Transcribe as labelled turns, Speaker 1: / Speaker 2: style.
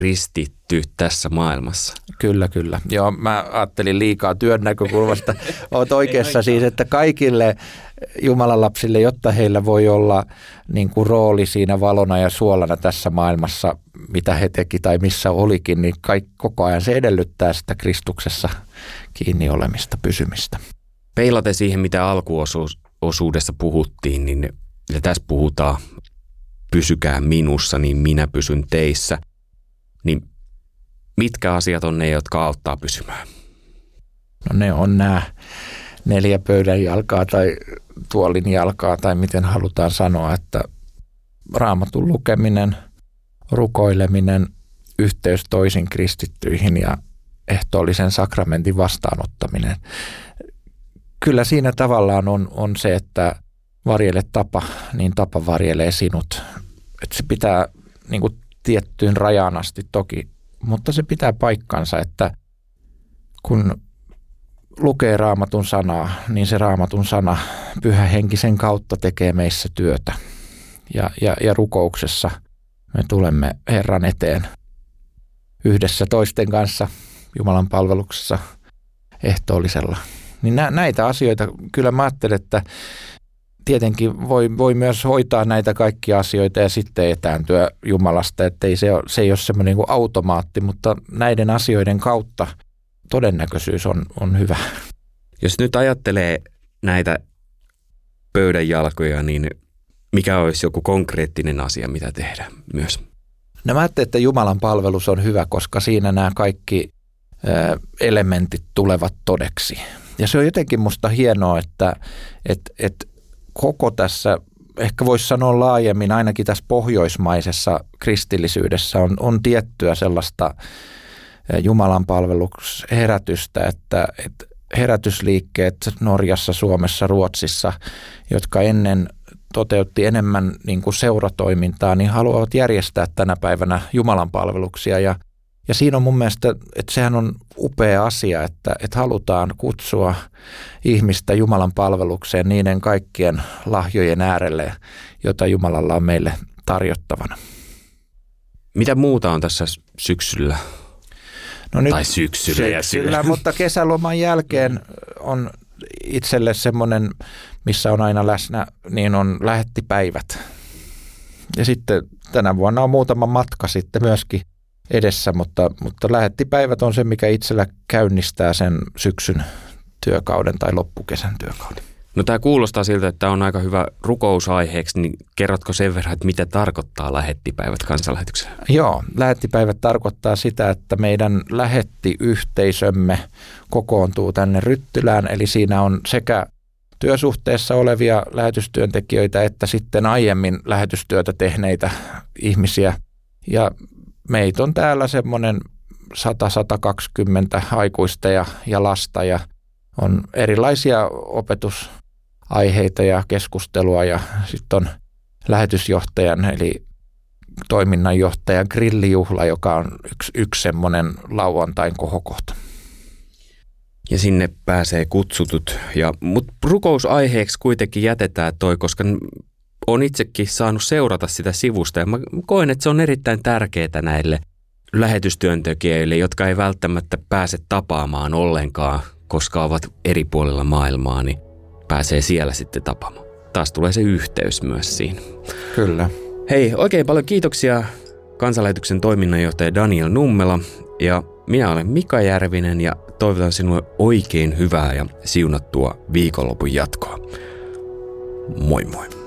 Speaker 1: kristitty tässä maailmassa.
Speaker 2: Kyllä. Joo, mä ajattelin liikaa työn näkökulmasta. Olet oikeassa siis, että kaikille Jumalan lapsille, jotta heillä voi olla niin kuin rooli siinä valona ja suolana tässä maailmassa, mitä he teki tai missä olikin, niin koko ajan se edellyttää sitä Kristuksessa kiinni olemista, pysymistä.
Speaker 1: Peilaten siihen, mitä alkuosuudessa puhuttiin, niin ja tässä puhutaan pysykää minussa, niin minä pysyn teissä. Niin mitkä asiat on ne, jotka auttaa pysymään?
Speaker 2: No ne on nämä 4 pöydän jalkaa tai tuolin jalkaa tai miten halutaan sanoa, että Raamatun lukeminen, rukoileminen, yhteys toisiin kristittyihin ja ehtoollisen sakramentin vastaanottaminen. Kyllä siinä tavallaan on se, että varjele tapa, niin tapa varjelee sinut. Että se pitää niin kuin tiettyyn rajaan asti toki, mutta se pitää paikkansa, että kun lukee Raamatun sanaa, niin se Raamatun sana Pyhän Henki sen kautta tekee meissä työtä. Ja rukouksessa me tulemme Herran eteen yhdessä toisten kanssa Jumalan palveluksessa ehtoollisella. Niin näitä asioita kyllä mä ajattelen, että tietenkin voi myös hoitaa näitä kaikkia asioita ja sitten etääntyä Jumalasta, että se ei ole semmoinen niin kuin automaatti, mutta näiden asioiden kautta todennäköisyys on hyvä.
Speaker 1: Jos nyt ajattelee näitä pöydän jalkoja, niin mikä olisi joku konkreettinen asia, mitä tehdä myös?
Speaker 2: No mä ajattelen, että Jumalan palvelus on hyvä, koska siinä nämä kaikki elementit tulevat todeksi. Ja se on jotenkin musta hienoa, että koko tässä, ehkä voisi sanoa laajemmin, ainakin tässä pohjoismaisessa kristillisyydessä on tiettyä sellaista Jumalan palvelusherätystä, että herätysliikkeet Norjassa, Suomessa, Ruotsissa, jotka ennen toteutti enemmän niin kuin seuratoimintaa, niin haluavat järjestää tänä päivänä Jumalan palveluksia. Ja siinä on mun mielestä, että sehän on upea asia, että halutaan kutsua ihmistä Jumalan palvelukseen niiden kaikkien lahjojen äärelle, jota Jumalalla on meille tarjottavana.
Speaker 1: Mitä muuta on tässä syksyllä?
Speaker 2: No nyt
Speaker 1: tai syksyllä,
Speaker 2: mutta kesäloman jälkeen on itselle semmoinen, missä on aina läsnä, niin on lähettipäivät. Ja sitten tänä vuonna on muutama matka sitten myöskin edessä, mutta lähettipäivät on se, mikä itsellä käynnistää sen syksyn työkauden tai loppukesän työkauden.
Speaker 1: No tämä kuulostaa siltä, että tämä on aika hyvä rukousaiheeksi, niin kerrotko sen verran, että mitä tarkoittaa lähettipäivät kansanlähetyksellä?
Speaker 2: Joo, lähettipäivät tarkoittaa sitä, että meidän lähettiyhteisömme kokoontuu tänne Ryttylään, eli siinä on sekä työsuhteessa olevia lähetystyöntekijöitä että sitten aiemmin lähetystyötä tehneitä ihmisiä. Ja meitä on täällä semmoinen 100-120 aikuista ja lasta ja on erilaisia opetusaiheita ja keskustelua ja sitten on lähetysjohtajan eli toiminnanjohtajan grillijuhla, joka on yksi semmoinen lauantain kohokohta.
Speaker 1: Ja sinne pääsee kutsutut. Mutta rukousaiheeksi kuitenkin jätetään toi, koska olen itsekin saanut seurata sitä sivusta ja mä koen, että se on erittäin tärkeää näille lähetystyöntekijöille, jotka ei välttämättä pääse tapaamaan ollenkaan, koska ovat eri puolilla maailmaa, niin pääsee siellä sitten tapaamaan. Taas tulee se yhteys myös siinä.
Speaker 2: Kyllä.
Speaker 1: Hei, oikein paljon kiitoksia kansanlähetyksen toiminnanjohtaja Daniel Nummela ja minä olen Mika Järvinen ja toivotan sinulle oikein hyvää ja siunattua viikonlopun jatkoa. Moi moi!